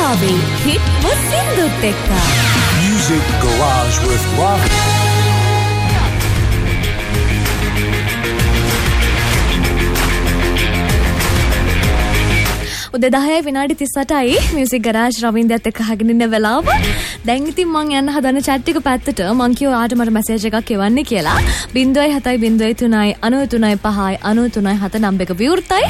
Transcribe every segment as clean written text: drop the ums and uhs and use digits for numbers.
Ravi, hit was Sindhutekka. Music Garage with Ravi. උදේ 10යි විනාඩි 38යි music garage රවින්දත් එක්ක අහගෙන ඉන්න වෙලාව. දැන් ඉතින් මං යන්න හදන chat එක පැත්තට මං කිව්වා ආට මට මැසේජ් එකක් එවන්න කියලා. 0.7 0.3 93.5 93.7 නම්බර එක විවෘතයි.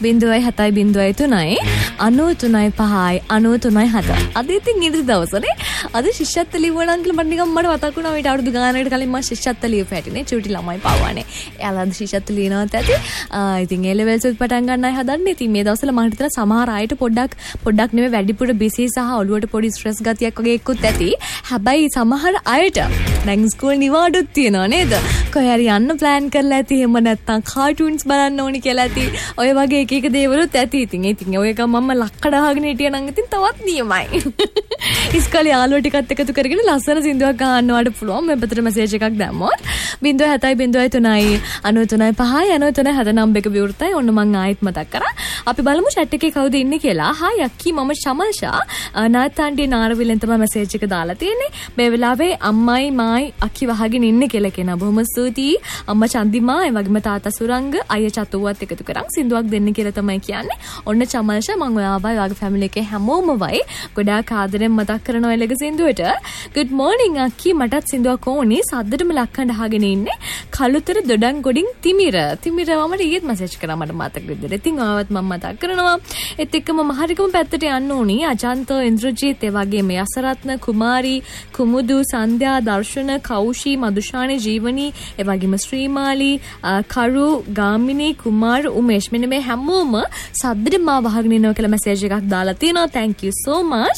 0.7 93.5 93.7. අද ඉතින් ඉරිදා දවසනේ. අද ශිෂ්‍යත්ව ලියුවා නම් කියලා මට නිකන් මට මතක් වුණා මේ අවුරුදු ගානකට කලින් මම ශිෂ්‍යත්ව ලියුවා හැටිනේ. චූටි ළමයි පාවානේ. එයාලා අද ශිෂ්‍යත්ව ලියනවත් ඇති. ඉතින් ඒ ලෙවල්ස් උත් පටන් ගන්නයි හදන්නේ. ඉතින් මේ දවස්වල මම හිතලා සමහර අයට පොඩ්ඩක් නෙමෙයි වැඩිපුර බිසි සහ ඔළුවට පොඩි ස්ට්‍රෙස් ගතියක් වගේ එක්කුත් ඇති. හැබැයි සමහර අයට දැන් ස්කූල් නිවාඩුත් තියෙනවා නේද? කොහේ හරි යන්න ප්ලෑන් කරලා ඇති. එහෙම නැත්නම් කාටුන්ස් බලන්න ඕනි කියලා ඇති. ඔය වගේ එක දේවලුත් ඇති. ඉතින් ඔය එක මම ලක්කඩ අහගෙන හිටියා නම් ඉතින් තවත් නියමයි. ඉස්කෝලේ යාළුවෝ ටිකත් එකතු කරගෙන ලස්සන සින්දුවක් ගහන්නවට පුළුවන්. මේ පැත්තට මැසේජ් එකක් දැම්මොත් 0.7 0.3 93.5 93.7 නම්බර එක විවෘතයි. ඔන්න මං ආයෙත් මතක් කරා. අපි බලමු chat එකේ කවුද ඉන්නේ කියලා. හායි අක්කි මම ශමල්ෂා නාතාන්ඩි නාරවිලෙන් තමයි මැසේජ් එක දාලා තියෙන්නේ. මේ වෙලාවේ අම්මයි මායි අක්කි වහගෙන ඉන්නේ කියලා කියනවා. බොහොම ස්තුතියි අම්මා චන්දිමා ඒ වගේම තාත්තා සුරංග අයියා චතුවත් එකතු කරන් සින්දුවක් දෙන්න කියලා තමයි කියන්නේ. ඔන්න චමල්ෂා මම ඔයාවයි ඔයාගේ ෆැමිලි එකේ හැමෝම වයි ගොඩාක් ආදරෙන් මතක් කරනවා එලක සින්දුවට. good morning අක්කි මටත් සින්දුවක් ඕනි. සද්දටම ලක්කන්න අහගෙන ඉන්නේ. කළුතර දොඩන් ගොඩින් තිමිර මම ඊයේත් මැසේජ් කරා මට මතක විදිහට. ඉතින් ආවත් මම මතක් කරනවා. ඒත් එක්කම මහරිකම පැත්තට යන්න ඕනි. අජන්ත ඉන්ද්‍රජීත් ඒ වගේම යසරත්න කුමාරි කුමුදු සන්ධ්‍යා දර්ශන කෞෂි මදුෂානි ජීවනි ඒ වගේම ශ්‍රීමාලි කරු ගාමිනී කුමාර උමේෂ් මෙන්න මේ හැමෝම සද්දට මාව වහගෙන ඉන්නවා කියලා මැසේජ් එකක් දාලා තියෙනවා. thank you so much.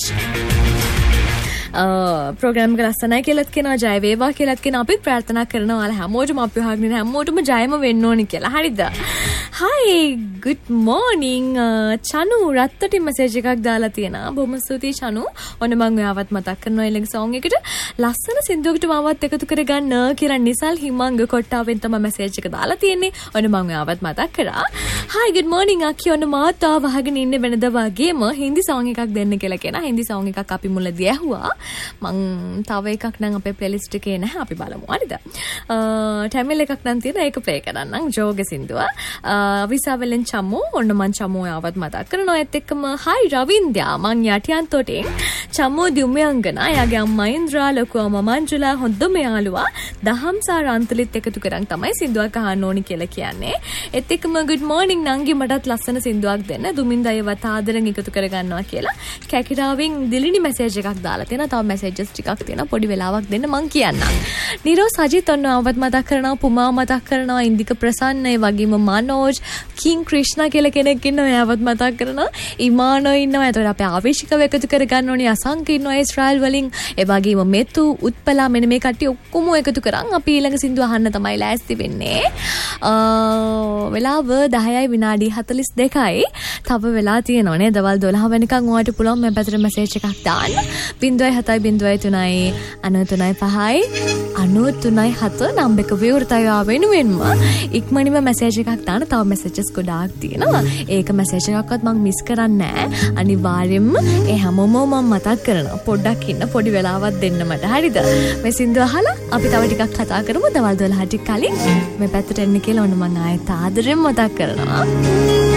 Programme එක ලස්සනයි කියලාත් කියනවා ජය වේවා කියලාත් කියනවා. අපිත් ප්‍රාර්ථනා කරනවා ඔයාලා හැමෝටම අපි වහගෙන ඉන්න හැමෝටම ජයම වෙන්න ඕනි කියලා. හරිද? hi good morning චනු රත්තටි මැසේජ් එකක් දාලා තියෙනවා. බොහොම ස්තුතියි චනු. ඔන්න මම ඔයාවත් මතක් කරනවා ඊළඟ සෝං එකට ලස්සන සින්දුවකට මාවත් එකතු කරගන්න කියලා නිසල් හිමංග කොට්ටාවෙන් තමයි මැසේජ් එක දාලා තියෙන්නේ. ඔන්න මම ඔයාවත් මතක් කරා. hi good morning අක්කි ඔන්න මාත් ආව වහගෙන ඉන්නේ වෙනද වගේම හින්දි සෝං එකක් දෙන්න කියලා කියනවා. හින්දි සෝං එකක් අපි මුලදී ඇහුවා. මං තව එකක් නම් අපේ ප්ලේලිස්ට් එකේ නැහැ. අපි බලමු. හරිද? ටැමිල් එකක් නම් තියෙනවා. ඒක ප්ලේ කරන්නම්. ජෝගේ සින්දුව. විසාවලෙන් චමු. ඔන්න මං චමු ආවත් මතක් කරනවා. ඒත් එක්කම හයි රවින්ද්‍යා මං යටියන් තොටින් චමු දියුමයංගනා යාගේ අම්මා ඉන්ද්‍රා ලොකු අම්මා මංජුලා හොඳම යාළුවා දහම්සා රන්තුලිත් එකතු කරන් තමයි සින්දුවක් අහන්න ඕනි කියලා කියන්නේ. ඒත් එක්කම good morning නංගි මටත් ලස්සන සින්දුවක් දෙන්න. දුමින්ද අයවත් ආදරෙන් එකතු කරගන්නවා කියලා කැකිරාවෙන් දිලිනි මැසේජ් එකක් දාලා තියෙනවා. තව මැසේජස් ටිකක් තියෙනවා. පොඩි වෙලාවක් දෙන්න මං කියන්නම්. නිරෝස් අජිත් ඔන්න ආවත් මතක් කරනවා. පුමා මතක් කරනවා. ඉන්දික ප්‍රසන්න ඒ වගේම මනෝජ් කිං ක්‍රිෂ්ණා කියලා කෙනෙක් ඉන්නවා. එයාවත් මතක් කරනවා. ඉමානෝ ඉන්නවා. එතකොට අපි ආවේශිකව එකතු කරගන්න ඕනේ. අසංක ඉන්නවා ඉස්රායල් වලින්. ඒ වගේම මෙතු උත්පලා මෙන්න මේ කට්ටිය ඔක්කොම එකතු කරන් අපි ඊළඟ සින්දුව අහන්න තමයි ලෑස්ති වෙන්නේ. වෙලාව 10යි විනාඩි 42යි. තව වෙලා තියෙනවා නේ. දවල් 12 වෙනකන් ඔයාලට පුළුවන් මේ පැත්තට මැසේජ් එකක් දාන්න. 0.7 0.3 93.5 93.7 නම්බර එක විවෘතයි වෙනුවෙන්ම ඉක්මනින්ම මැසේජ් එකක් දාන්න. තව මැසේජස් ගොඩාක් තියෙනවා. ඒක මැසේජ් එකක්වත් මම මිස් කරන්නේ නැහැ. අනිවාර්යෙන්ම ඒ හැමෝම මම මතක් කරනවා. පොඩ්ඩක් ඉන්න පොඩි වෙලාවක් දෙන්න මට. හරිද? මේ සින්දුව අහලා අපි තව ටිකක් කතා කරමු. දවල් 12ට කලින් මේ පැත්තට එන්න කියලා ඔන්න මම ආයෙත් ආදරෙන් මතක් කරනවා.